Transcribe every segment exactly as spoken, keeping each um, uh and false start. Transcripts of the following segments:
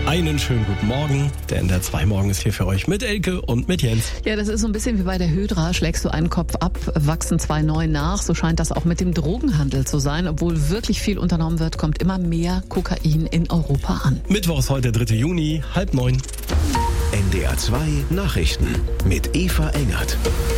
Einen schönen guten Morgen. Der N D R zwei Morgen ist hier für euch mit Elke und mit Jens. Ja, das ist so ein bisschen wie bei der Hydra. Schlägst du einen Kopf ab, wachsen zwei neu nach. So scheint das auch mit dem Drogenhandel zu sein. Obwohl wirklich viel unternommen wird, kommt immer mehr Kokain in Europa an. Mittwoch ist heute der dritte Juni, halb neun. N D R zwei Nachrichten mit Eva Engert.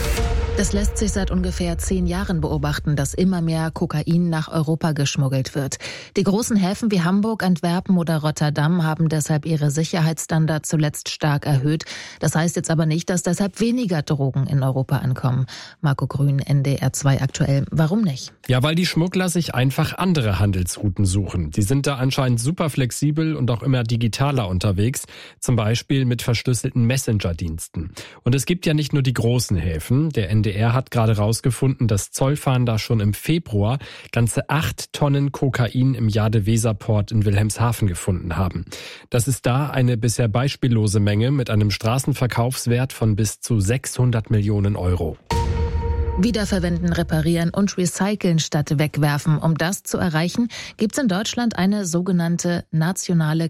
Es lässt sich seit ungefähr zehn Jahren beobachten, dass immer mehr Kokain nach Europa geschmuggelt wird. Die großen Häfen wie Hamburg, Antwerpen oder Rotterdam haben deshalb ihre Sicherheitsstandards zuletzt stark erhöht. Das heißt jetzt aber nicht, dass deshalb weniger Drogen in Europa ankommen. Marco Grün, N D R zwei aktuell. Warum nicht? Ja, weil die Schmuggler sich einfach andere Handelsrouten suchen. Die sind da anscheinend super flexibel und auch immer digitaler unterwegs, zum Beispiel mit verschlüsselten Messenger-Diensten. Und es gibt ja nicht nur die großen Häfen. Der N D R hat gerade rausgefunden, dass Zollfahnder schon im Februar ganze acht Tonnen Kokain im Jade-Weser-Port in Wilhelmshaven gefunden haben. Das ist da eine bisher beispiellose Menge mit einem Straßenverkaufswert von bis zu sechshundert Millionen Euro. Wiederverwenden, reparieren und recyceln statt wegwerfen. Um das zu erreichen, gibt es in Deutschland eine sogenannte nationale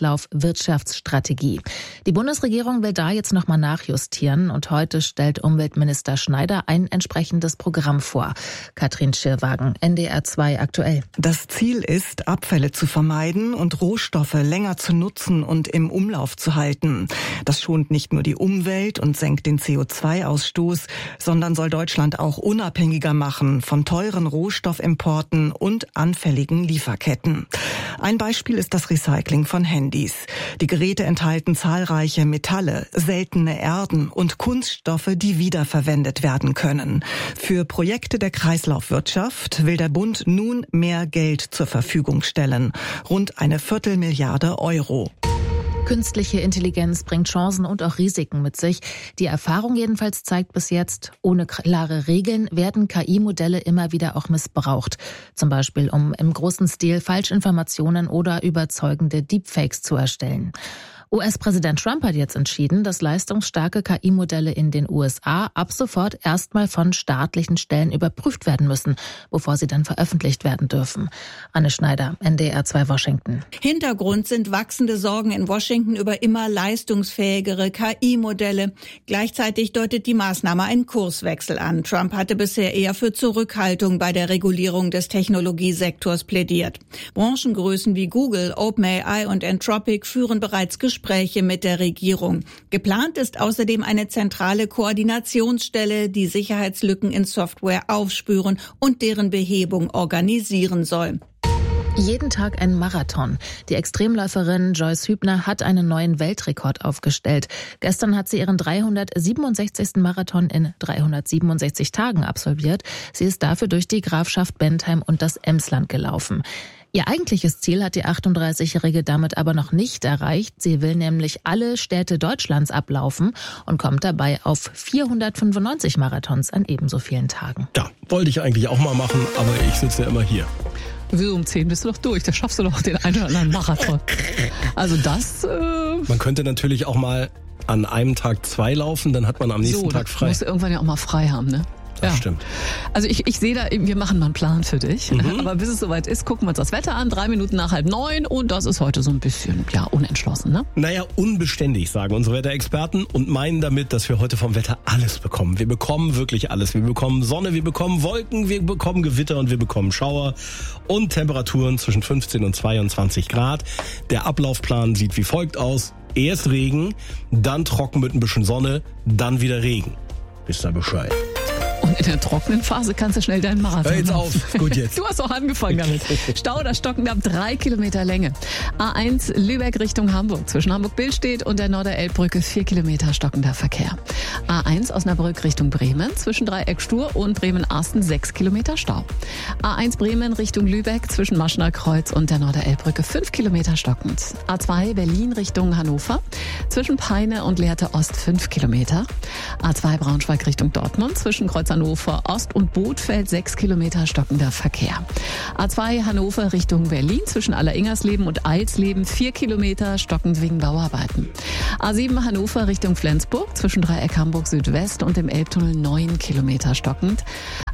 Kreislaufwirtschaftsstrategie. Die Bundesregierung will da jetzt nochmal nachjustieren und heute stellt Umweltminister Schneider ein entsprechendes Programm vor. Katrin Schirwagen, N D R zwei aktuell. Das Ziel ist, Abfälle zu vermeiden und Rohstoffe länger zu nutzen und im Umlauf zu halten. Das schont nicht nur die Umwelt und senkt den C O zwei Ausstoß, sondern soll Deutschland auch unabhängiger machen von teuren Rohstoffimporten und anfälligen Lieferketten. Ein Beispiel ist das Recycling von Handys. Die Geräte enthalten zahlreiche Metalle, seltene Erden und Kunststoffe, die wiederverwendet werden können. Für Projekte der Kreislaufwirtschaft will der Bund nun mehr Geld zur Verfügung stellen. Rund eine Viertelmilliarde Euro. Künstliche Intelligenz bringt Chancen und auch Risiken mit sich. Die Erfahrung jedenfalls zeigt bis jetzt, ohne klare Regeln werden K I-Modelle immer wieder auch missbraucht. Zum Beispiel, um im großen Stil Falschinformationen oder überzeugende Deepfakes zu erstellen. U S-Präsident Trump hat jetzt entschieden, dass leistungsstarke K I-Modelle in den U S A ab sofort erstmal von staatlichen Stellen überprüft werden müssen, bevor sie dann veröffentlicht werden dürfen. Anne Schneider, N D R zwei Washington. Hintergrund sind wachsende Sorgen in Washington über immer leistungsfähigere K I-Modelle. Gleichzeitig deutet die Maßnahme einen Kurswechsel an. Trump hatte bisher eher für Zurückhaltung bei der Regulierung des Technologiesektors plädiert. Branchengrößen wie Google, OpenAI und Anthropic führen bereits Gespräche Gespräche mit der Regierung. Geplant ist außerdem eine zentrale Koordinationsstelle, die Sicherheitslücken in Software aufspüren und deren Behebung organisieren soll. Jeden Tag ein Marathon. Die Extremläuferin Joyce Hübner hat einen neuen Weltrekord aufgestellt. Gestern hat sie ihren dreihundertsiebenundsechzigsten Marathon in dreihundertsiebenundsechzig Tagen absolviert. Sie ist dafür durch die Grafschaft Bentheim und das Emsland gelaufen. Ihr eigentliches Ziel hat die achtunddreißigjährige damit aber noch nicht erreicht. Sie will nämlich alle Städte Deutschlands ablaufen und kommt dabei auf vierhundertfünfundneunzig Marathons an ebenso vielen Tagen. Ja, wollte ich eigentlich auch mal machen, aber ich sitze ja immer hier. Wieso um zehn bist du doch durch, da schaffst du doch den einen oder anderen Marathon. Also das... Äh Man könnte natürlich auch mal an einem Tag zwei laufen, dann hat man am nächsten so, Tag frei. Du musst irgendwann ja auch mal frei haben, ne? Das ja. stimmt. Also ich, ich sehe da, wir machen mal einen Plan für dich. Mhm. Aber bis es soweit ist, gucken wir uns das Wetter an. Drei Minuten nach halb neun und das ist heute so ein bisschen, ja, unentschlossen, ne? Naja, unbeständig, sagen unsere Wetterexperten und meinen damit, dass wir heute vom Wetter alles bekommen. Wir bekommen wirklich alles. Wir bekommen Sonne, wir bekommen Wolken, wir bekommen Gewitter und wir bekommen Schauer und Temperaturen zwischen fünfzehn und zweiundzwanzig Grad. Der Ablaufplan sieht wie folgt aus. Erst Regen, dann trocken mit ein bisschen Sonne, dann wieder Regen. Wisst ihr Bescheid? Und in der trockenen Phase kannst du schnell deinen Marathon. Hör jetzt auf, gut jetzt. Du hast auch angefangen damit. Stau oder Stocken ab drei Kilometer Länge. A eins Lübeck Richtung Hamburg. Zwischen Hamburg-Billstedt und der Norderelbbrücke vier Kilometer stockender Verkehr. A eins Osnabrück Richtung Bremen. Zwischen Dreieck Stur und Bremen-Asten sechs Kilometer Stau. A eins Bremen Richtung Lübeck. Zwischen Maschner Kreuz und der Norderelbbrücke fünf Kilometer stockend. A zwei Berlin Richtung Hannover. Zwischen Peine und Lehrte Ost fünf Kilometer. A zwei Braunschweig Richtung Dortmund. Zwischen Kreuz Hannover Ost und Bootfeld sechs Kilometer stockender Verkehr. A zwei Hannover Richtung Berlin zwischen Alleringersleben und Eilsleben vier Kilometer stockend wegen Bauarbeiten. A sieben Hannover Richtung Flensburg zwischen Dreieck Hamburg Südwest und dem Elbtunnel neun Kilometer stockend.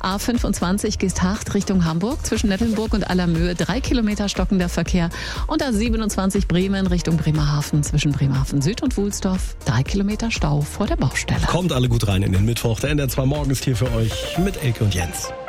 A fünfundzwanzig Geesthacht Richtung Hamburg zwischen Nettelnburg und Allermöhe drei Kilometer stockender Verkehr. Und A siebenundzwanzig Bremen Richtung Bremerhaven zwischen Bremerhaven Süd und Wuhlsdorf drei Kilometer Stau vor der Baustelle. Kommt alle gut rein in den Mittwoch. Der N D R zwei Morgen ist hier für euch mit Elke und Jens.